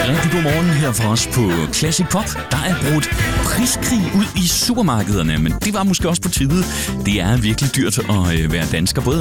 Rigtig god morgen her fra os på Classic Pop. Der er brudt priskrig ud i supermarkederne, men det var måske også på tide. Det er virkelig dyrt at være dansker, både